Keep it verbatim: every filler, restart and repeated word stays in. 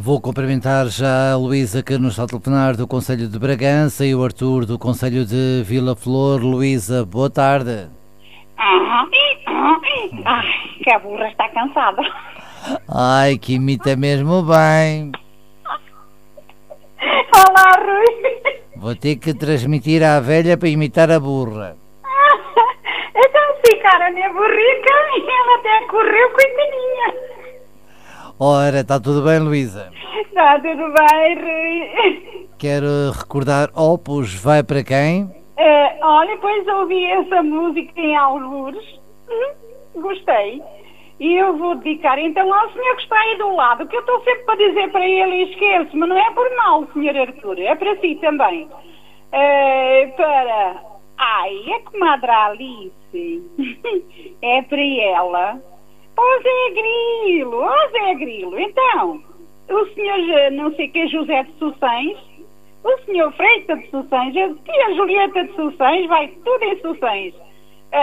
Vou cumprimentar já a Luísa, que nos está a telefonar, do Concelho de Bragança, e o Artur, do Concelho de Vila Flor. Luísa, boa tarde. Ai, que a burra está cansada. Ai, que imita mesmo bem. Olá, Rui. Vou ter que transmitir à velha para imitar a burra. Então ficar a minha burrica e ela até correu, coitadinha. Ora, está tudo bem, Luísa? Está tudo bem, Rui. Quero recordar, Opus vai para quem? Uh, olha, pois ouvi essa música em algures. Hum, gostei. E eu vou dedicar então ao senhor que está aí do lado, que eu estou sempre para dizer para ele e esqueço, mas não é por mal, senhor Artur, é para si também. Uh, para... Ai, é comadre Alice. É para ela. Ó Zé Grilo, ó Zé Grilo. Então, o senhor não sei que José de Sussães, o senhor Freitas de Sussães, a tia Julieta de Sussães, vai tudo em Sussães.